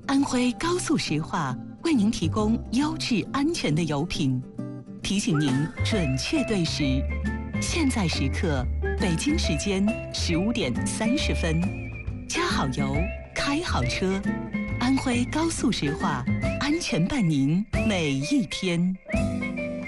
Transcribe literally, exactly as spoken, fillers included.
安徽高速石化为您提供优质安全的油品，提醒您准确对时。现在时刻，北京时间十五点三十分，加好油，开好车，安徽高速石化安全伴您每一天。